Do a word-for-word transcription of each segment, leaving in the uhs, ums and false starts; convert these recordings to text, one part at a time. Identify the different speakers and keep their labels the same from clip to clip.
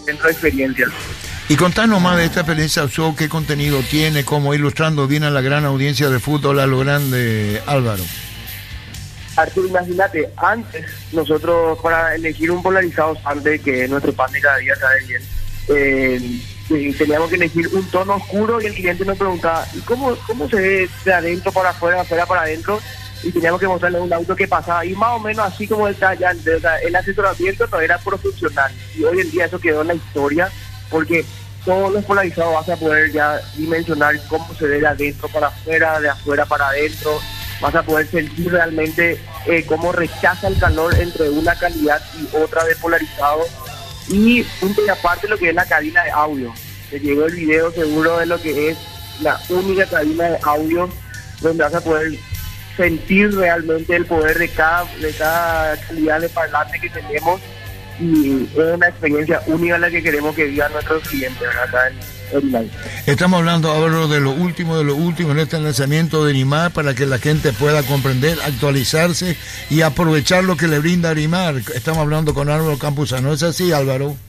Speaker 1: centro de experiencias.
Speaker 2: Y contanos más de esta experiencia show, qué contenido tiene, cómo ilustrando bien a la gran audiencia de fútbol a lo grande, Álvaro.
Speaker 1: Arturo, imagínate, antes nosotros para elegir un polarizado antes que nuestro pan de cada día sabe bien, eh, eh, teníamos que elegir un tono oscuro y el cliente nos preguntaba, ¿y cómo, cómo se ve de adentro para afuera, de afuera para adentro? Y teníamos que mostrarle un auto que pasaba, y más o menos así como está ya, o sea, el asesoramiento no era profesional, y hoy en día eso quedó en la historia, porque todos los polarizados vas a poder ya dimensionar cómo se ve de adentro para afuera, de afuera para adentro, vas a poder sentir realmente eh, cómo rechaza el calor entre una calidad y otra de polarizado. Y punto y aparte lo que es la cabina de audio. Te llegó el video seguro de lo que es la única cabina de audio donde vas a poder sentir realmente el poder de cada, de cada calidad de parlante que tenemos, y es una experiencia única la que queremos que vivan nuestros clientes, ¿verdad? Acá en Online.
Speaker 2: Estamos hablando ahora de lo último, de lo último en este lanzamiento de Arimar para que la gente pueda comprender, actualizarse y aprovechar lo que le brinda Arimar. Estamos hablando con Álvaro Campuzano. ¿Es así, Álvaro?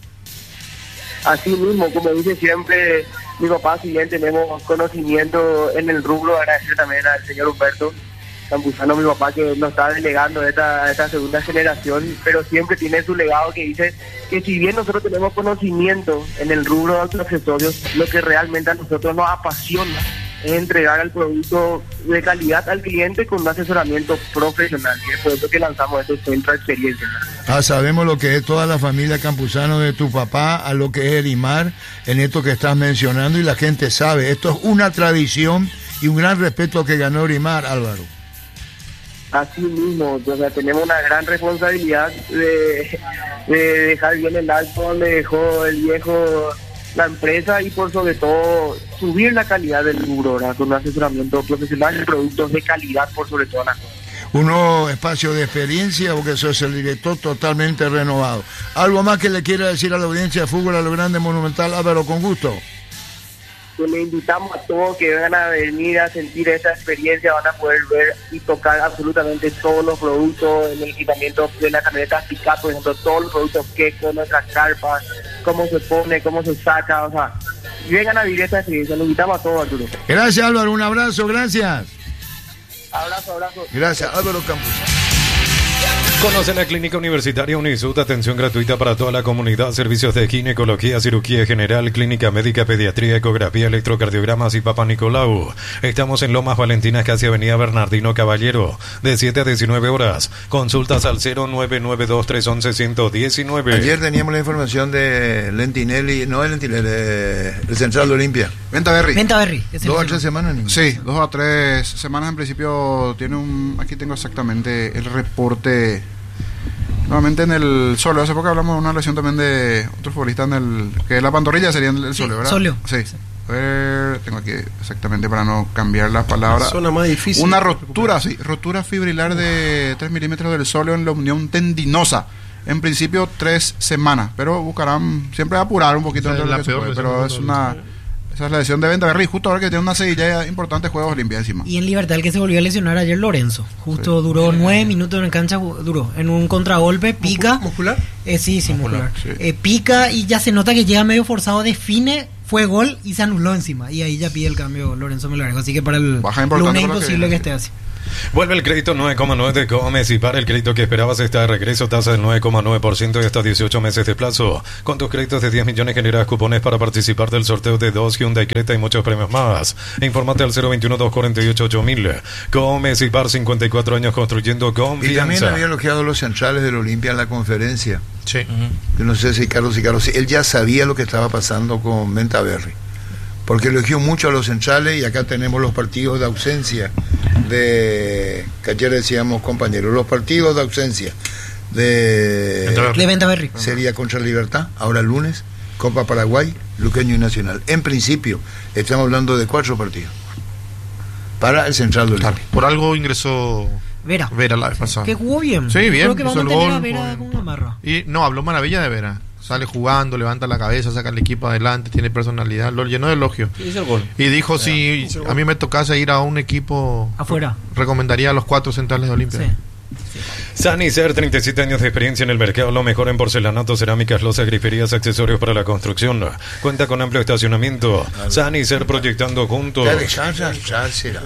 Speaker 1: Así mismo, como dice siempre mi papá, si bien tenemos conocimiento en el rubro, agradecer también al señor Humberto Campuzano, mi papá, que nos está delegando esta, esta segunda generación, pero siempre tiene su legado que dice que si bien nosotros tenemos conocimiento en el rubro de autoaccesorios, lo que realmente a nosotros nos apasiona es entregar el producto de calidad al cliente con un asesoramiento profesional, y es por eso que lanzamos este centro de experiencia.
Speaker 2: Ah, sabemos lo que es toda la familia Campuzano de tu papá, a lo que es Arimar, en esto que estás mencionando, y la gente sabe, esto es una tradición y un gran respeto que ganó Arimar, Álvaro.
Speaker 1: Así mismo, o sea, tenemos una gran responsabilidad de, de dejar bien el alto donde dejó el viejo la empresa, y por sobre todo subir la calidad del rubro, ¿verdad? Con un asesoramiento profesional y productos de calidad por sobre todo las cosas.
Speaker 2: Un nuevo espacio de experiencia, porque eso es el director totalmente renovado. ¿Algo más que le quiera decir a la audiencia de fútbol a lo grande Monumental, Álvaro? Con gusto.
Speaker 1: Que le invitamos a todos que vengan a venir a sentir esta experiencia, van a poder ver y tocar absolutamente todos los productos, el equipamiento de la camioneta pick-up, por ejemplo, todos los productos que con nuestras carpas, cómo se pone, cómo se saca, o sea, vengan a vivir esta experiencia, lo invitamos a todos, Arturo.
Speaker 2: Gracias, Álvaro, un abrazo, gracias.
Speaker 1: Abrazo, abrazo.
Speaker 2: Gracias, Álvaro Campuzano.
Speaker 3: Conoce la Clínica Universitaria Unisud, atención gratuita para toda la comunidad, servicios de ginecología, cirugía general, clínica médica, pediatría, ecografía, electrocardiogramas y Papa Nicolau. Estamos en Lomas Valentinas, casi Avenida Bernardino Caballero, de siete a diecinueve horas. Consultas al cero nueve nueve dos tres uno uno uno uno.
Speaker 2: Ayer teníamos la información de Lentinelli, no el Lentinelli, el Central de Olimpia. Venta Berry.
Speaker 4: Venta Berry.
Speaker 2: Dos a tres semanas. ¿No?
Speaker 5: Sí, dos a tres semanas en principio. Tiene un, aquí tengo exactamente el reporte. Nuevamente en el Solio, hace poco hablamos de una lesión también de otro futbolista en el, que es la pantorrilla, sería en el Solio, ¿verdad?
Speaker 4: Solio.
Speaker 5: Sí. A ver, tengo aquí exactamente para no cambiar las palabras.
Speaker 6: Zona más difícil.
Speaker 5: Una rotura, sí, rotura fibrilar de tres milímetros del Solio en la unión tendinosa. En principio tres semanas, pero buscarán siempre apurar un poquito, o sea, entre lo que se puede, pero es una... Esa es la lesión de Venta Berry, justo ahora que tiene una seguilla importante de Juegos Olimpia encima.
Speaker 4: Y en Libertad el que se volvió a lesionar ayer, Lorenzo. Justo
Speaker 5: sí.
Speaker 4: duró nueve minutos en cancha, duró en un contragolpe, pica.
Speaker 6: ¿Muscular?
Speaker 4: Eh, sí, sí, muscular.
Speaker 5: muscular sí.
Speaker 4: Eh, pica y ya se nota que llega medio forzado, define, fue gol y se anuló encima. Y ahí ya pide el cambio Lorenzo Melgarejo. Así que para el lunes imposible que, que esté así.
Speaker 3: Vuelve el crédito nueve coma nueve de Gómez y para el crédito que esperabas está de regreso, tasa del nueve coma nueve por ciento y hasta dieciocho meses de plazo. Con tus créditos de diez millones generas cupones para participar del sorteo de dos Hyundai Creta y muchos premios más. Infórmate al cero veintiuno, dos cuarenta y ocho, ocho mil. Gómez y Par, cincuenta y cuatro años construyendo confianza.
Speaker 2: Y también había elogiado los centrales del Olimpia en la conferencia.
Speaker 6: Sí.
Speaker 2: Yo no sé si Carlos y Carlos, él ya sabía lo que estaba pasando con Venta Berry, porque elogió mucho a los centrales, y acá tenemos los partidos de ausencia de, que ayer decíamos compañeros, los partidos de ausencia de,
Speaker 4: de Venta Berry.
Speaker 2: Sería contra Libertad, ahora el lunes, Copa Paraguay, Luqueño y Nacional. En principio, estamos hablando de cuatro partidos para el Central de Olimpia.
Speaker 6: Por algo ingresó
Speaker 4: Vera.
Speaker 6: Vera la vez pasada.
Speaker 4: Que jugó bien.
Speaker 6: Sí, bien.
Speaker 4: Creo que vamos a tener
Speaker 6: gol,
Speaker 4: a Vera con una marra.
Speaker 6: Y no, habló maravilla de Vera. Sale jugando, levanta la cabeza, saca el equipo adelante, tiene personalidad, lo llenó de elogio.
Speaker 7: Hizo el gol.
Speaker 6: Y dijo, si a mí me tocase ir a un equipo
Speaker 4: afuera,
Speaker 6: recomendaría a los cuatro centrales de Olimpia.
Speaker 4: Sí.
Speaker 3: Sanicer, treinta y siete años de experiencia en el mercado, lo mejor en porcelanato, cerámicas, losas, griferías, accesorios para la construcción. Cuenta con amplio estacionamiento. Sanicer, proyectando juntos.
Speaker 2: Ya, ya, ya será.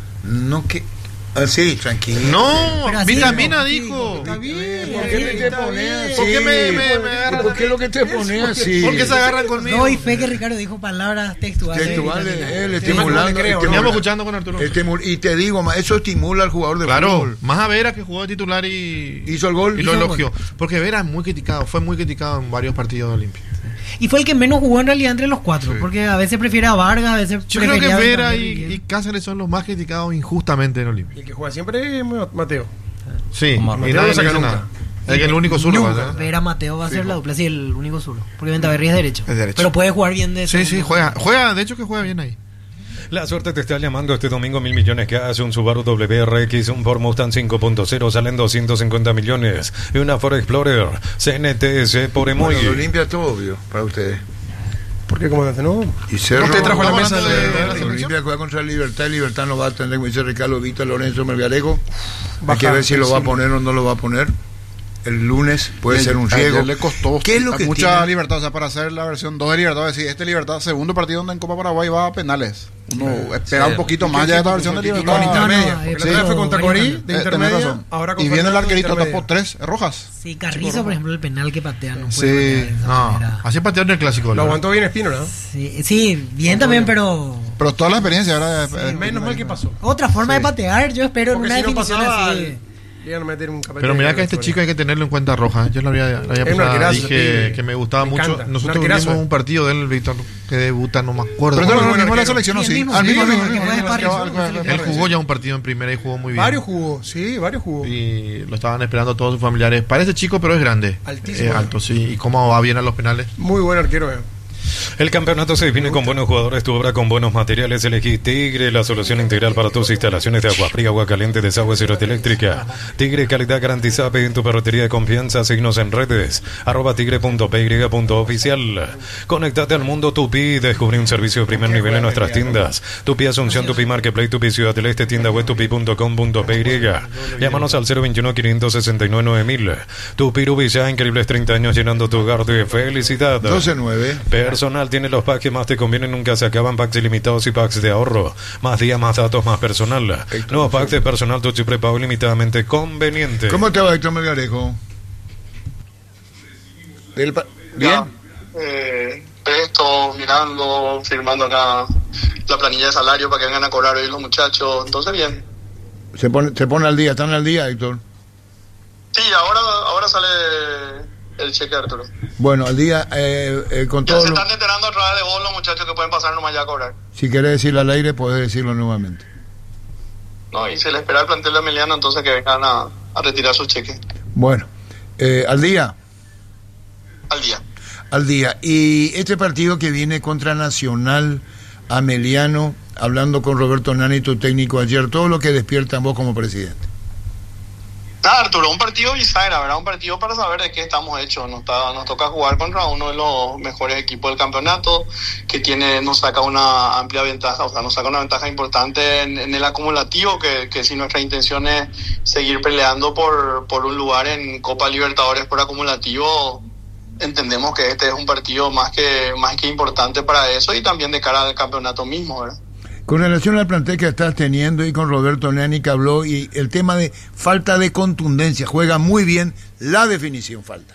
Speaker 2: No que... Ah, sí, tranquilo.
Speaker 6: No,
Speaker 4: Pero así
Speaker 6: vitamina
Speaker 4: no,
Speaker 6: dijo.
Speaker 4: Está bien.
Speaker 2: ¿Por qué te pones así?
Speaker 6: ¿Por qué me, me, me agarran?
Speaker 2: ¿Por qué lo que te pones así?
Speaker 6: ¿Por qué se agarran conmigo?
Speaker 4: No, y fe que Ricardo dijo palabras textuales.
Speaker 2: Textuales, él
Speaker 4: Sí,
Speaker 2: estimulando.
Speaker 4: no le creo,
Speaker 6: Veníamos
Speaker 2: estimula-
Speaker 6: escuchando con Arturo.
Speaker 2: estimul- y te digo, ma, eso estimula al jugador de
Speaker 6: Claro,
Speaker 2: fútbol.
Speaker 6: más a Vera que jugó de titular y
Speaker 2: Hizo el gol.
Speaker 6: y lo
Speaker 2: Hizo el
Speaker 6: elogió. Porque Vera es muy criticado, fue muy criticado en varios partidos de Olimpia.
Speaker 4: Y fue el que menos jugó en realidad entre los cuatro,
Speaker 6: Sí.
Speaker 4: porque a veces prefiere a Vargas, a veces
Speaker 6: Yo creo que
Speaker 4: prefería a
Speaker 6: Vera
Speaker 4: Benjamín
Speaker 6: y, y Cáceres son los más criticados injustamente en Olimpia.
Speaker 7: Y el que juega siempre es Mateo.
Speaker 6: Sí,
Speaker 7: Omar,
Speaker 6: y
Speaker 7: Mateo
Speaker 6: nadie
Speaker 7: no saca
Speaker 6: dice
Speaker 7: nunca.
Speaker 6: nada. Es que el único zurdo,
Speaker 4: Nunca.
Speaker 6: ¿verdad?
Speaker 4: Vera Mateo va a ser la dupla, sí, el único zurdo. Porque Ventaverri es derecho.
Speaker 6: Es derecho.
Speaker 4: Pero puede jugar bien de
Speaker 6: Sí, sí,
Speaker 4: segundo.
Speaker 6: juega, juega, de hecho que juega bien ahí.
Speaker 3: La suerte te está llamando este domingo. Mil millones cash, un Subaru W R X, un Ford Mustang cinco punto cero, salen doscientos cincuenta millones. Y una Ford Explorer C N T S por
Speaker 2: Bueno,
Speaker 3: Emoji.
Speaker 2: lo limpia todo, obvio, para ustedes.
Speaker 7: ¿Por qué? ¿Cómo dice? No.
Speaker 2: Y Cerro,
Speaker 7: ¿No te trajo a la
Speaker 6: ¿Estamos
Speaker 7: mesa
Speaker 6: hablando
Speaker 7: de,
Speaker 6: de-
Speaker 7: de la
Speaker 6: de la
Speaker 2: Lo
Speaker 7: selección?
Speaker 2: limpia juega contra Libertad. y Libertad no va a tener, como dice Ricardo Vita, Lorenzo Melgarejo. Hay
Speaker 7: Baja,
Speaker 2: que ver si lo va a
Speaker 7: sí.
Speaker 2: poner o no lo va a poner. El lunes puede ser un
Speaker 5: Ayer
Speaker 2: riesgo.
Speaker 5: le costó
Speaker 2: ¿Qué es lo que
Speaker 5: mucha
Speaker 2: tiene?
Speaker 5: libertad, o sea, para hacer la versión dos de Libertad, decir, este Libertad, segundo partido donde en Copa Paraguay va a penales. Uno espera un poquito más ya de esta versión de
Speaker 7: Y con
Speaker 5: Libertad.
Speaker 7: intermedia.
Speaker 4: no,
Speaker 7: Porque
Speaker 4: eh,
Speaker 7: la otra vez fue con
Speaker 4: pero-
Speaker 7: Tacuarí,
Speaker 4: Eh,
Speaker 7: de
Speaker 5: tenés
Speaker 7: intermedia.
Speaker 5: razón.
Speaker 7: Ahora con
Speaker 5: Y viene el
Speaker 7: Fernando,
Speaker 5: arquerito,
Speaker 7: intermedia.
Speaker 5: tapó tres rojas.
Speaker 4: Sí, Carrizo, por ejemplo, el penal que patea no
Speaker 5: Sí,
Speaker 4: puede patear de esa
Speaker 6: No,
Speaker 4: manera.
Speaker 6: así patearon el clásico.
Speaker 7: Lo
Speaker 6: ¿no?
Speaker 7: aguantó bien Espínola, ¿no?
Speaker 4: Sí, sí, bien también, pero
Speaker 5: Pero toda la experiencia ahora es- es-
Speaker 7: Menos mal que pasó.
Speaker 4: otra forma de patear, yo espero en
Speaker 7: Porque
Speaker 4: una
Speaker 7: si no
Speaker 4: definición
Speaker 7: pasaba,
Speaker 4: así.
Speaker 7: le iban a meter un capete
Speaker 6: Pero mira
Speaker 7: de
Speaker 6: que a este
Speaker 7: la
Speaker 6: chico hay que tenerlo en cuenta Roja. Yo lo había, lo había
Speaker 7: Es un
Speaker 6: pasado,
Speaker 7: arquerazo,
Speaker 6: dije
Speaker 7: sí.
Speaker 6: que me gustaba
Speaker 7: Me
Speaker 6: mucho.
Speaker 7: encanta. Un
Speaker 6: Nosotros
Speaker 7: arquerazo.
Speaker 6: vimos un partido de él, Víctor, que debuta, no me acuerdo.
Speaker 5: Pero no,
Speaker 7: buen
Speaker 5: lo mismo la
Speaker 7: arquero.
Speaker 5: selección, ¿no?
Speaker 4: Sí, el
Speaker 5: Sí.
Speaker 4: mismo,
Speaker 5: Al
Speaker 4: sí,
Speaker 5: mismo,
Speaker 4: el
Speaker 5: al
Speaker 4: mismo,
Speaker 5: mismo,
Speaker 4: que
Speaker 5: al
Speaker 4: juega
Speaker 5: mismo,
Speaker 4: de
Speaker 5: al mismo, al mismo,
Speaker 6: Él jugó ya un partido en primera y jugó muy bien.
Speaker 7: Varios jugó, sí, varios jugó.
Speaker 6: Y lo estaban esperando todos sus familiares. Parece chico, pero es grande.
Speaker 7: Altísimo.
Speaker 6: Eh, alto, sí. ¿Y cómo va bien a los penales?
Speaker 7: Muy buen arquero, eh.
Speaker 3: El campeonato se define con buenos jugadores, tu obra con buenos materiales. Elegí Tigre, la solución integral para tus instalaciones de agua fría, agua caliente, desagüe, y red eléctrica. Tigre, calidad garantizada. Pedí en tu ferretería de confianza. Signos en redes. Arroba tigre punto p y punto oficial. Conéctate al mundo Tupi. Descubrí un servicio de primer nivel en nuestras tiendas. Tupi Asunción, Tupi Marketplace, Tupi Ciudad del Este, tienda web tupi punto com punto p y. Llámanos al cero veintiuno, quinientos sesenta y nueve, nueve mil. Tupi Rubilla, increíbles treinta años llenando tu hogar de felicidad.
Speaker 2: doce nueve.
Speaker 3: Personal tiene los packs que más te convienen, nunca se acaban. Packs ilimitados y packs de ahorro. Más días, más datos, más personal. Nuevos packs de personal, tu chip prepago ilimitadamente conveniente.
Speaker 2: ¿Cómo te va, Héctor Melgarejo? Del pa- ¿Bien?
Speaker 8: Eh, esto, mirando, firmando acá la planilla de salario para que vengan a cobrar hoy los muchachos. Entonces, bien.
Speaker 2: Se pone, se pone al día, están al día, Héctor.
Speaker 8: Sí, ahora, ahora sale el cheque, Arturo.
Speaker 2: Bueno, al día, eh, eh, con
Speaker 8: Ya
Speaker 2: todo
Speaker 8: se
Speaker 2: lo-
Speaker 8: están enterando a través de vos los muchachos que pueden pasar nomás ya a cobrar.
Speaker 2: Si querés decirlo al aire, podés decirlo nuevamente.
Speaker 8: No, y se le espera al plantel de Emiliano, entonces que vengan a, a retirar sus cheques
Speaker 2: Bueno, eh, al día,
Speaker 8: al día.
Speaker 2: al día. Y este partido que viene contra Nacional, Ameliano, hablando con Roberto Nani, tu técnico ayer, todo lo que despierta en vos como presidente.
Speaker 8: Nada, Arturo, un partido bisagra, ¿verdad? Un partido para saber de qué estamos hechos. Nos, está, nos toca jugar contra uno de los mejores equipos del campeonato, que tiene nos saca una amplia ventaja, o sea, nos saca una ventaja importante en, en el acumulativo, que, que si nuestra intención es seguir peleando por, por un lugar en Copa Libertadores por acumulativo, entendemos que este es un partido más que, más que importante para eso y también de cara al campeonato mismo, ¿verdad?
Speaker 2: Con relación al plantel que estás teniendo y con Roberto Nani que habló y el tema de falta de contundencia, juega muy bien, la definición falta.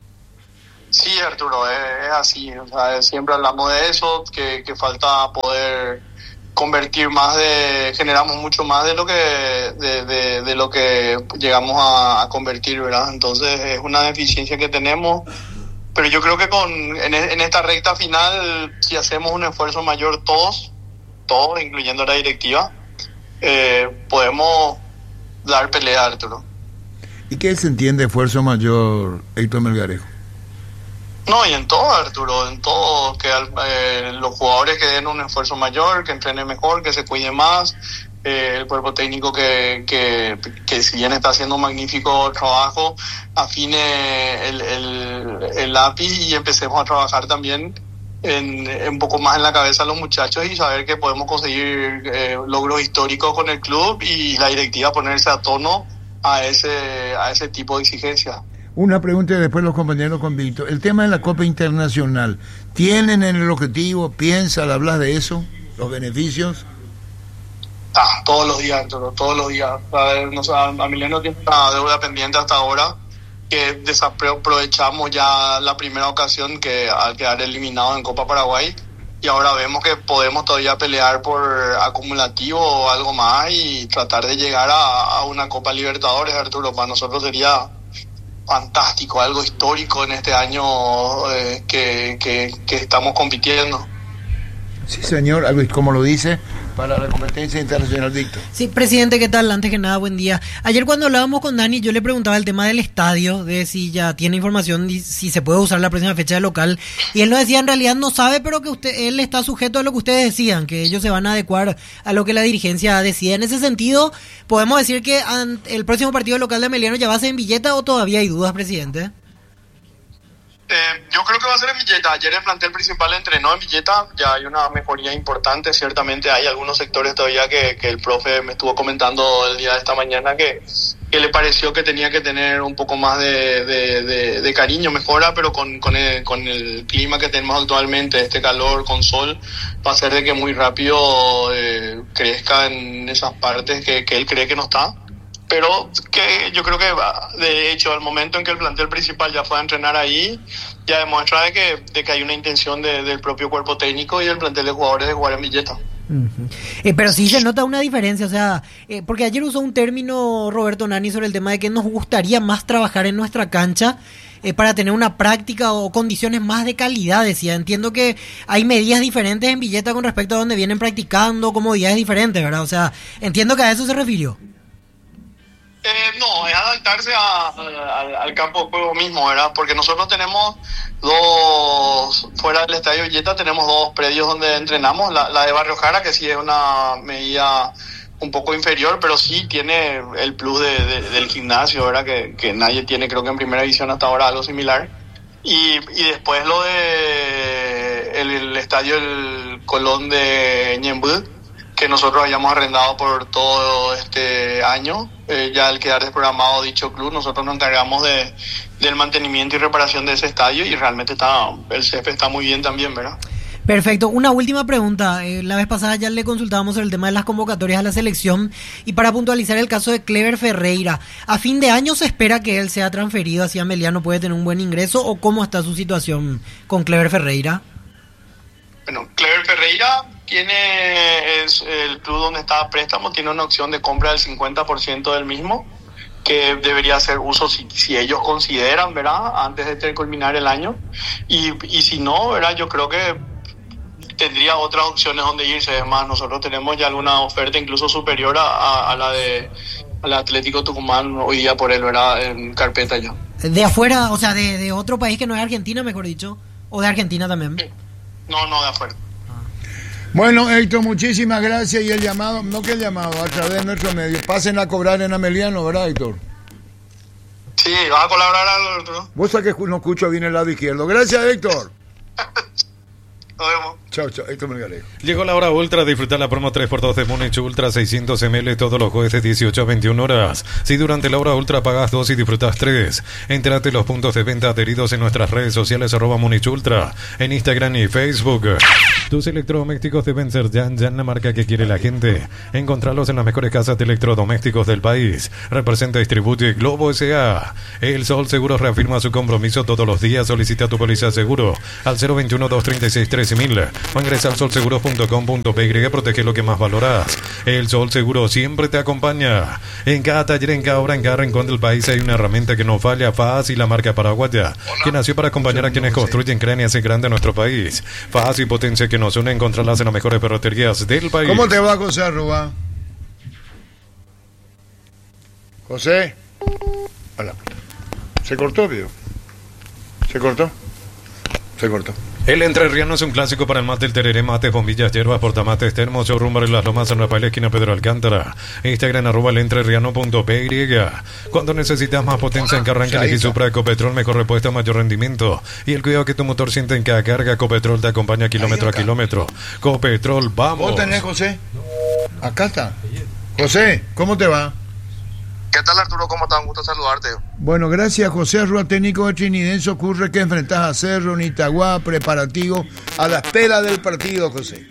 Speaker 8: Sí, Arturo, es, es así, o sea, siempre hablamos de eso, que, que falta poder convertir más de, generamos mucho más de lo que de, de, de lo que llegamos a, a convertir, ¿verdad? Entonces es una deficiencia que tenemos, pero yo creo que con en, en esta recta final, si hacemos un esfuerzo mayor todos, todos, incluyendo la directiva, eh, podemos dar pelea, Arturo.
Speaker 2: ¿Y qué se entiende esfuerzo mayor, Héctor Melgarejo?
Speaker 8: No, y en todo, Arturo, en todo, que eh, los jugadores que den un esfuerzo mayor, que entrenen mejor, que se cuiden más, eh, el cuerpo técnico que, que, que si bien está haciendo un magnífico trabajo, afine el, el, el lápiz y empecemos a trabajar también en, en un poco más en la cabeza de los muchachos y saber que podemos conseguir eh, logros históricos con el club y la directiva ponerse a tono a ese, a ese tipo de exigencias.
Speaker 2: Una pregunta y después los compañeros con Víctor. El tema de la Copa Internacional, ¿tienen en el objetivo, piensa, hablas de eso, los beneficios?
Speaker 8: Ah, todos los días, Arturo, todos los días. A ver, no sé, a Emiliano tiene una deuda pendiente hasta ahora, que desaprovechamos ya la primera ocasión que al quedar eliminado en Copa Paraguay, y ahora vemos que podemos todavía pelear por acumulativo o algo más y tratar de llegar a, a una Copa Libertadores, Arturo. Para nosotros sería fantástico, algo histórico en este año eh, que, que, que estamos compitiendo.
Speaker 2: Sí, señor, algo como lo dice, para la competencia internacional, Víctor.
Speaker 4: Sí, presidente, ¿qué tal? Antes que nada, buen día. Ayer cuando hablábamos con Dani, yo le preguntaba el tema del estadio, de si ya tiene información, si se puede usar la próxima fecha de local, y él nos decía en realidad no sabe, pero que usted él está sujeto a lo que ustedes decían, que ellos se van a adecuar a lo que la dirigencia decida. En ese sentido, ¿podemos decir que el próximo partido local de Emiliano ya va a ser en Villeta o todavía hay dudas, presidente?
Speaker 8: Eh, yo creo que va a ser en Villeta. Ayer el plantel principal entrenó en Villeta, ya hay una mejoría importante. Ciertamente hay algunos sectores todavía que, que el profe me estuvo comentando el día de esta mañana que, que le pareció que tenía que tener un poco más de, de, de, de cariño, mejora, pero con, con, el, con el clima que tenemos actualmente, este calor con sol, va a hacer de que muy rápido eh, crezca en esas partes que, que él cree que no está. Pero que yo creo que de hecho al momento en que el plantel principal ya fue a entrenar ahí, ya demuestra de que, de que hay una intención de, del propio cuerpo técnico y el plantel de jugadores de jugar en Villeta.
Speaker 4: Uh-huh. Eh, pero sí se nota una diferencia, o sea, eh, porque ayer usó un término Roberto Nani sobre el tema de que nos gustaría más trabajar en nuestra cancha eh, para tener una práctica o condiciones más de calidad, decía. Entiendo que hay medidas diferentes en Villeta con respecto a donde vienen practicando, comodidades diferentes, ¿verdad? O sea, entiendo que a eso se refirió.
Speaker 8: Eh, no, es adaptarse a, a, al campo de juego mismo, ¿verdad? Porque nosotros tenemos dos, fuera del Estadio Villeta, tenemos dos predios donde entrenamos. La, la de Barrio Jara, que sí es una medida un poco inferior, pero sí tiene el plus de, de, del gimnasio, ¿verdad? Que, que nadie tiene, creo que en primera división hasta ahora, algo similar. Y, y después lo de el, el Estadio El Colón de Ñemby, que nosotros habíamos arrendado por todo este año. Eh, ya al quedar desprogramado dicho club, nosotros nos encargamos de del mantenimiento y reparación de ese estadio y realmente está el césped está muy bien también, ¿verdad?
Speaker 4: Perfecto. Una última pregunta. Eh, la vez pasada ya le consultábamos sobre el tema de las convocatorias a la selección y para puntualizar el caso de Clever Ferreira, ¿a fin de año se espera que él sea transferido hacia Emiliano? ¿Puede tener un buen ingreso o cómo está su situación con Clever Ferreira?
Speaker 8: Bueno, Clever Ferreira tiene es el club donde está a préstamo, tiene una opción de compra del cincuenta por ciento del mismo, que debería hacer uso si, si ellos consideran, ¿verdad? Antes de culminar el año. Y, y si no, ¿verdad? Yo creo que tendría otras opciones donde irse. Además, nosotros tenemos ya alguna oferta incluso superior a, a, a la de al Atlético Tucumán hoy día por él, ¿verdad? En carpeta ya.
Speaker 4: ¿De afuera, o sea, de, de otro país que no es Argentina, mejor dicho? ¿O de Argentina también?
Speaker 8: Sí. No, no, de afuera.
Speaker 2: Bueno, Héctor, muchísimas gracias. Y el llamado, no que el llamado, a través de nuestros medios, pasen a cobrar en Ameliano, ¿verdad, Héctor?
Speaker 8: Sí, vas a colaborar algo, ¿no?
Speaker 2: Vos sabés que no escucho bien el lado izquierdo. Gracias, Héctor.
Speaker 8: Nos vemos.
Speaker 2: Chao, chao, Héctor Melgarejo.
Speaker 3: Llegó la hora ultra, disfrutar la promo tres por dos de Múnich Ultra seiscientos mililitros todos los jueves de dieciocho a veintiuna horas. Si durante la hora ultra pagas dos y disfrutas tres, entérate los puntos de venta adheridos en nuestras redes sociales arroba Múnich Ultra, en Instagram y Facebook. Tus electrodomésticos deben ser Yan Yan, la marca que quiere la gente. Encontrarlos en las mejores casas de electrodomésticos del país. Representa Distribuye Globo S A. El Sol Seguro reafirma su compromiso todos los días. Solicita tu póliza seguro al cero veintiuno, doscientos treinta y seis, trece mil o ingresa al sol seguro punto com punto pe y protege lo que más valoras. El Sol Seguro siempre te acompaña. En cada taller, en cada obra, en cada rincón del país hay una herramienta que no falla. Fácil, la marca paraguaya, que nació para acompañar a quienes construyen, crean y hacen grande a nuestro país. Fácil, potencia que nos une, encontrarlas en las mejores ferreterías del país.
Speaker 2: ¿Cómo te va, José Arruba? José. Hola. ¿Se cortó, viejo? ¿Se cortó? Se cortó.
Speaker 3: El entrerriano es un clásico para el mate, el tereré, mates, bombillas, hierbas, portamates, termos, showroom en Las Lomas, San Rafael, esquina Pedro Alcántara. Instagram, arroba el entrerriano punto py. Cuando necesitas más potencia en que arranque, elegí Supra Ecopetrol, mejor repuesto, mayor rendimiento. Y el cuidado que tu motor siente en cada carga, Ecopetrol te acompaña kilómetro a kilómetro. Ecopetrol, vamos.
Speaker 2: ¿Vos tenés, José? Acá está. José, ¿cómo te va?
Speaker 9: ¿Qué tal, Arturo? ¿Cómo estás? Un gusto saludarte.
Speaker 2: Bueno, gracias, José Arrua, técnico de Trinidense. Ocurre que enfrentás a Cerro, Nitagua, preparativo a la espera del partido, José.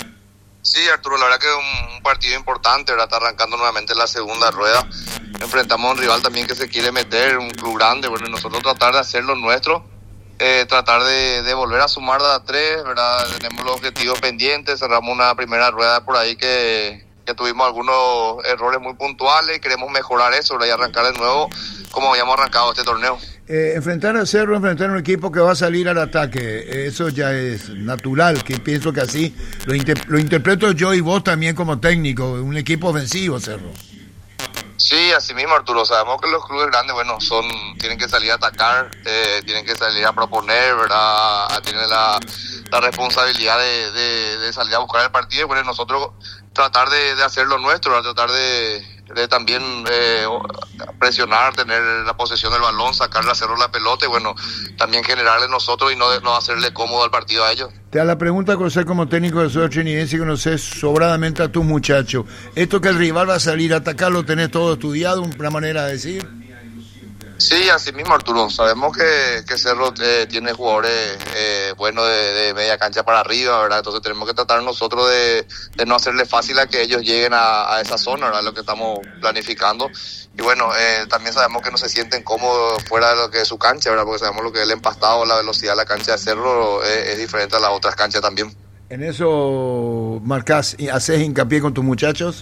Speaker 9: Sí, Arturo, la verdad que es un partido importante, ¿verdad? Está arrancando nuevamente la segunda rueda. Enfrentamos a un rival también que se quiere meter, un club grande, bueno, y nosotros tratar de hacer lo nuestro, eh, tratar de, de volver a sumar de a tres, ¿verdad? Tenemos los objetivos pendientes, cerramos una primera rueda por ahí que, que tuvimos algunos errores muy puntuales y queremos mejorar eso, ¿verdad? Y arrancar de nuevo como habíamos arrancado este torneo.
Speaker 2: Eh, enfrentar a Cerro, enfrentar a un equipo que va a salir al ataque, eso ya es natural, que pienso que así lo, inter- lo interpreto yo y vos también como técnico, un equipo ofensivo, Cerro.
Speaker 9: Sí, así mismo, Arturo, sabemos que los clubes grandes, bueno, son tienen que salir a atacar, eh, tienen que salir a proponer, ¿verdad? Tienen la, la responsabilidad de, de, de salir a buscar el partido y bueno, nosotros tratar de, de hacer lo nuestro, ¿verdad? Tratar de, de también eh, presionar, tener la posesión del balón, sacarle a Cerro la pelota y bueno, también generarle nosotros y no, no hacerle cómodo al partido a ellos.
Speaker 2: Te da la pregunta, José, como técnico de Soda Trinidense y conoces sobradamente a tus muchachos. ¿Esto que el rival va a salir a atacar lo tenés todo estudiado, una manera de decir?
Speaker 9: Sí, así mismo, Arturo. Sabemos que, que Cerro eh, tiene jugadores eh, buenos de, de media cancha para arriba, ¿verdad? Entonces tenemos que tratar nosotros de, de no hacerle fácil a que ellos lleguen a, a esa zona, ¿verdad? Lo que estamos planificando. Y bueno, eh, también sabemos que no se sienten cómodos fuera de lo que es su cancha, ¿verdad? Porque sabemos lo que es el empastado, la velocidad de la cancha de Cerro eh, es diferente a las otras canchas también.
Speaker 2: ¿En eso marcás y haces hincapié con tus muchachos?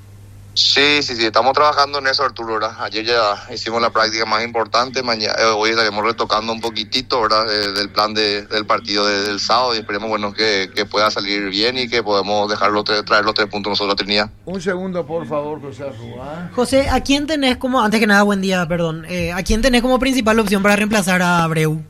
Speaker 9: Sí, sí, sí, estamos trabajando en eso, Arturo, ¿verdad? Ayer ya hicimos la práctica más importante, mañana, eh, hoy estaremos retocando un poquitito, ¿verdad? Eh, del plan de, del partido de, del sábado y esperemos, bueno, que, que pueda salir bien y que podamos dejar los tres, traer los tres puntos nosotros a Trinidad.
Speaker 2: Un segundo, por favor, José Arrua.
Speaker 4: José, ¿a quién tenés como, antes que nada, buen día, perdón, eh, ¿a quién tenés como principal opción para reemplazar a Abreu?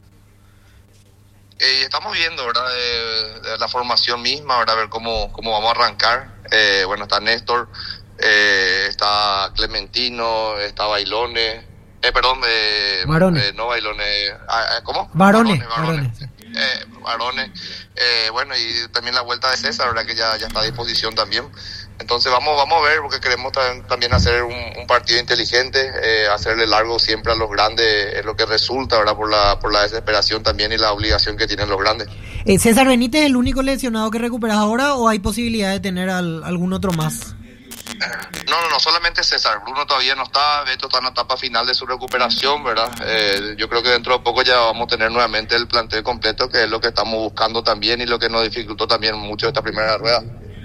Speaker 9: Eh, estamos viendo, ¿verdad? Eh, de la formación misma, ¿verdad? A ver cómo, cómo vamos a arrancar. Eh, bueno, está Néstor. Eh, está Clementino, está Bailones, eh, perdón, eh, eh, no Bailones, ah, ¿cómo?
Speaker 4: Varones,
Speaker 9: Varones, eh, Varones, eh, bueno, y también la vuelta de César, ¿verdad? Que ya, ya está a disposición también. Entonces vamos vamos a ver, porque queremos tam- también hacer un, un partido inteligente, eh, hacerle largo siempre a los grandes, es lo que resulta, ¿verdad? Por la, por la desesperación también y la obligación que tienen los grandes.
Speaker 4: Eh, ¿César Benítez es el único lesionado que recuperas ahora o hay posibilidad de tener al, algún otro más?
Speaker 9: No, no, no, solamente César. Bruno todavía no está, Beto está en la etapa final de su recuperación, ¿verdad? Eh, yo creo que dentro de poco ya vamos a tener nuevamente el plantel completo, que es lo que estamos buscando también y lo que nos dificultó también mucho esta primera rueda.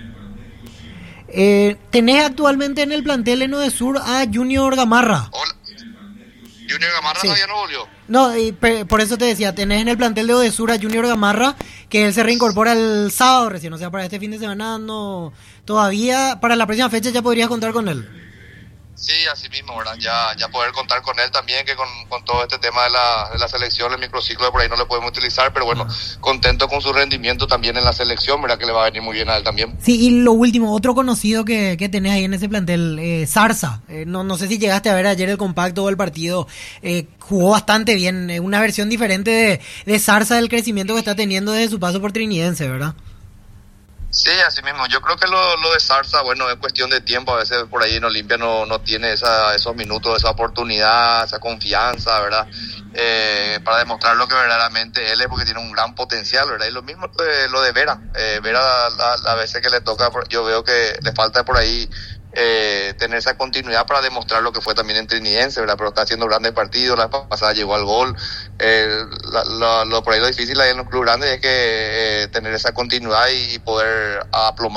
Speaker 4: Eh, ¿Tenés actualmente en el plantel Eno de Sur a Junior Gamarra?
Speaker 9: Hola. Junior Gamarra sí. Todavía no volvió.
Speaker 4: No, y pe- por eso te decía, tenés en el plantel de Odesur a Junior Gamarra, que él se reincorpora el sábado recién, o sea, para este fin de semana no, todavía, para la próxima fecha ya podrías contar con él.
Speaker 9: Sí, así mismo, ¿verdad? Ya, ya poder contar con él también, que con, con todo este tema de la, de la selección, el microciclo de por ahí no le podemos utilizar, pero bueno, contento con su rendimiento también en la selección, ¿verdad? Que le va a venir muy bien a él también.
Speaker 4: Sí, y lo último, otro conocido que, que tenés ahí en ese plantel, eh, Zarza, eh, no, no sé si llegaste a ver ayer el compacto o el partido, eh, jugó bastante bien, eh, una versión diferente de, de Zarza del crecimiento que está teniendo desde su paso por Trinidense, ¿verdad?
Speaker 9: Sí, así mismo. Yo creo que lo, lo de Zarza, bueno, es cuestión de tiempo. A veces por ahí en Olimpia no, no tiene esa, esos minutos, esa oportunidad, esa confianza, ¿verdad? Eh, para demostrar lo que verdaderamente él es, porque tiene un gran potencial, ¿verdad? Y lo mismo de, lo de Vera. Eh, Vera, a veces que le toca, yo veo que le falta por ahí eh, tener esa continuidad para demostrar lo que fue también en Trinidense, ¿verdad? Pero está haciendo grandes partidos, la pasada llegó al gol. Eh, la, la, lo por ahí lo difícil ahí en los clubes grandes es que eh, tener esa continuidad y poder aplomar